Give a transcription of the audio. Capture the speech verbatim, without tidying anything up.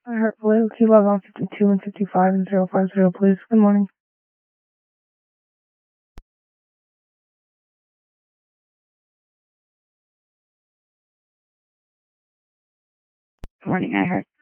I heard Blue. Can you log on fifty-two and fifty-five and zero five zero, please? Good morning. Good morning, I heard.